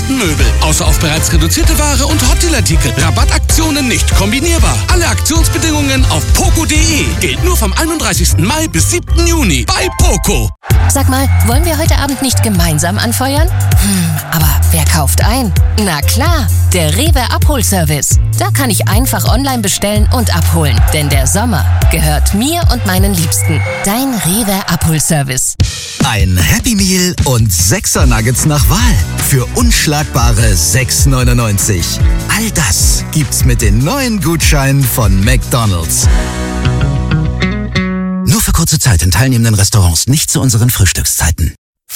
besten Möbel. Außer auf bereits reduzierte Ware und Hotdeal-Artikel. Rabattaktionen nicht kombinierbar. Alle Aktionsbedingungen auf poco.de. Gilt nur vom 31. Mai bis 7. Juni bei Poco. Sag mal, wollen wir heute Abend nicht gemeinsam anfeuern? Aber wer kauft ein? Na klar, der Rewe Abholservice. Da kann ich einfach online bestellen und abholen. Denn der Sommer gehört mir und meinen Liebsten. Dein Rewe Abholservice. Ein Happy Meal und 6er Nuggets nach Wahl für unschlagbare 6,99. All das gibt's mit den neuen Gutscheinen von McDonald's. Nur für kurze Zeit in teilnehmenden Restaurants, nicht zu unseren Frühstückszeiten.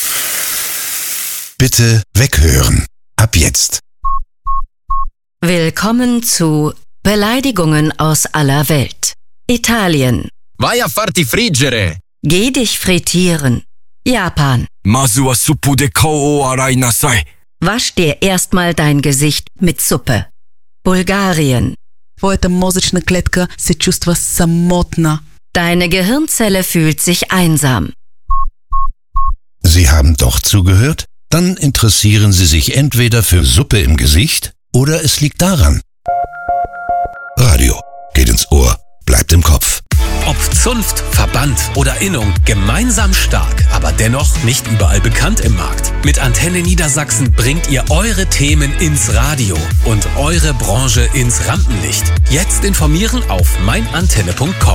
Bitte weghören. Ab jetzt. Willkommen zu Beleidigungen aus aller Welt. Italien. Vai a farti friggere. Geh dich frittieren. Japan. Masu wa suppu de kou o arai nasai. Wasch dir erstmal dein Gesicht mit Suppe. Bulgarien. Твоята мозъчна клетка се чувства самотна. Deine Gehirnzelle fühlt sich einsam. Sie haben doch zugehört? Dann interessieren Sie sich entweder für Suppe im Gesicht oder es liegt daran. Radio geht ins Ohr, bleibt im Kopf. Ob Zunft, Verband oder Innung, gemeinsam stark, aber dennoch nicht überall bekannt im Markt. Mit Antenne Niedersachsen bringt ihr eure Themen ins Radio und eure Branche ins Rampenlicht. Jetzt informieren auf meinantenne.com.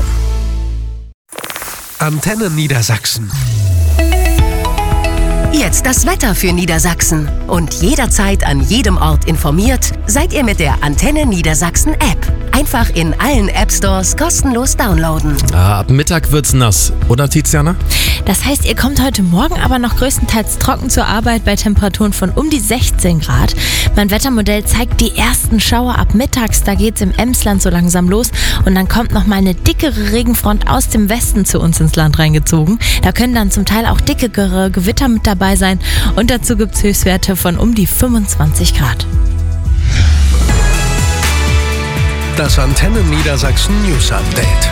Antenne Niedersachsen. Jetzt das Wetter für Niedersachsen. Und jederzeit an jedem Ort informiert, seid ihr mit der Antenne Niedersachsen App. Einfach in allen App-Stores kostenlos downloaden. Ab Mittag wird's nass, oder Tiziana? Das heißt, ihr kommt heute Morgen aber noch größtenteils trocken zur Arbeit bei Temperaturen von um die 16 Grad. Mein Wettermodell zeigt die ersten Schauer ab mittags. Da geht's im Emsland so langsam los. Und dann kommt noch mal eine dickere Regenfront aus dem Westen zu uns ins Land reingezogen. Da können dann zum Teil auch dickere Gewitter mit dabei sein. Und dazu gibt's Höchstwerte von um die 25 Grad. Das Antenne Niedersachsen News Update.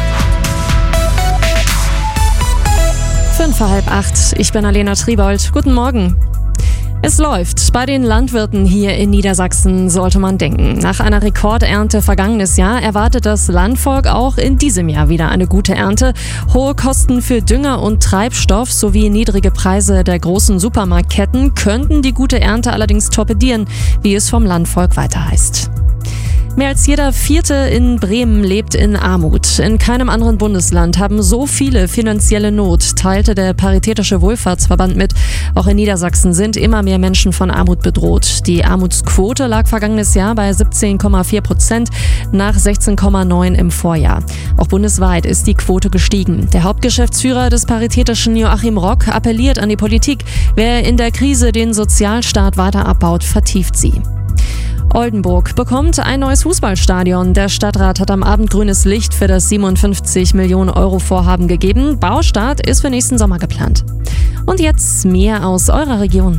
7:55. Ich bin Alena Triebold. Guten Morgen. Es läuft. Bei den Landwirten hier in Niedersachsen, sollte man denken. Nach einer Rekordernte vergangenes Jahr erwartet das Landvolk auch in diesem Jahr wieder eine gute Ernte. Hohe Kosten für Dünger und Treibstoff sowie niedrige Preise der großen Supermarktketten könnten die gute Ernte allerdings torpedieren, wie es vom Landvolk weiter heißt. Mehr als jeder Vierte in Bremen lebt in Armut. In keinem anderen Bundesland haben so viele finanzielle Not, teilte der Paritätische Wohlfahrtsverband mit. Auch in Niedersachsen sind immer mehr Menschen von Armut bedroht. Die Armutsquote lag vergangenes Jahr bei 17,4%, nach 16,9% im Vorjahr. Auch bundesweit ist die Quote gestiegen. Der Hauptgeschäftsführer des Paritätischen, Joachim Rock, appelliert an die Politik. Wer in der Krise den Sozialstaat weiter abbaut, vertieft sie. Oldenburg bekommt ein neues Fußballstadion. Der Stadtrat hat am Abend grünes Licht für das 57 Millionen Euro Vorhaben gegeben. Baustart ist für nächsten Sommer geplant. Und jetzt mehr aus eurer Region.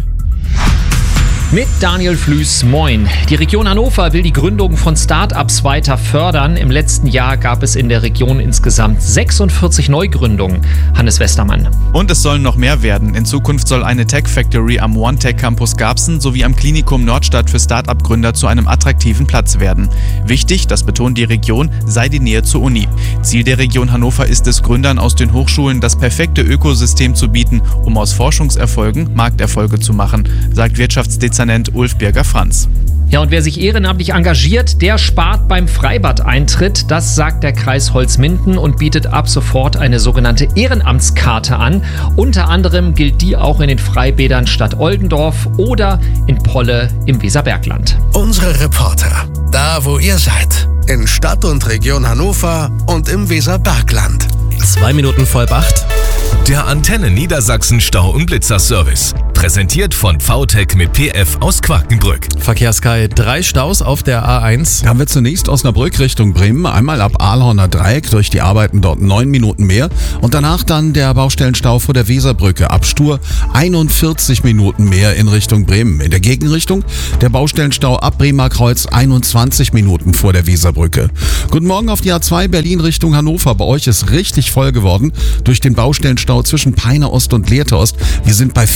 Mit Daniel Flüß, moin. Die Region Hannover will die Gründung von Start-ups weiter fördern. Im letzten Jahr gab es in der Region insgesamt 46 Neugründungen. Hannes Westermann. Und es sollen noch mehr werden. In Zukunft soll eine Tech Factory am OneTech Campus Garbsen sowie am Klinikum Nordstadt für Start-up-Gründer zu einem attraktiven Platz werden. Wichtig, das betont die Region, sei die Nähe zur Uni. Ziel der Region Hannover ist es, Gründern aus den Hochschulen das perfekte Ökosystem zu bieten, um aus Forschungserfolgen Markterfolge zu machen, sagt Wirtschaftsdezernent Ulf Birger-Franz. Ja, und wer sich ehrenamtlich engagiert, der spart beim Freibad-Eintritt. Das sagt der Kreis Holzminden und bietet ab sofort eine sogenannte Ehrenamtskarte an. Unter anderem gilt die auch in den Freibädern Stadt Oldendorf oder in Polle im Weserbergland. Unsere Reporter, da wo ihr seid, in Stadt und Region Hannover und im Weserbergland. 2 Minuten vor 8. Der Antenne Niedersachsen Stau- und Blitzerservice. Präsentiert von VTech mit PF aus Quakenbrück. Verkehrskai, 3 Staus auf der A1. Da haben wir zunächst Osnabrück Richtung Bremen. Einmal ab Ahlhorner Dreieck, durch die Arbeiten dort 9 Minuten mehr. Und danach dann der Baustellenstau vor der Weserbrücke. Ab Stur 41 Minuten mehr in Richtung Bremen. In der Gegenrichtung der Baustellenstau ab Bremer Kreuz 21 Minuten vor der Weserbrücke. Guten Morgen auf die A2 Berlin Richtung Hannover. Bei euch ist richtig voll geworden durch den Baustellenstau zwischen Peine Ost und Lehrte Ost. Wir sind bei 44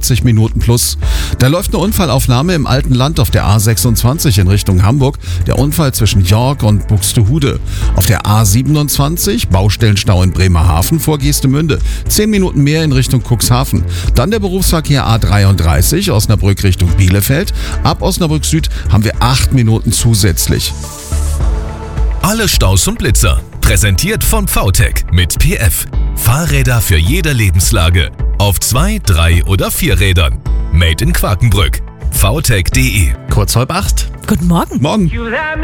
40 Minuten plus. Da läuft eine Unfallaufnahme im alten Land auf der A26 in Richtung Hamburg. Der Unfall zwischen York und Buxtehude. Auf der A27 Baustellenstau in Bremerhaven vor Geestemünde. 10 Minuten mehr in Richtung Cuxhaven. Dann der Berufsverkehr A33 Osnabrück Richtung Bielefeld. Ab Osnabrück Süd haben wir 8 Minuten zusätzlich. Alle Staus und Blitzer. Präsentiert von VTech mit PF. Fahrräder für jede Lebenslage. Auf 2, 3 oder 4 Rädern. Made in Quakenbrück. vtech.de. Kurz 7:30. Guten Morgen. Morgen.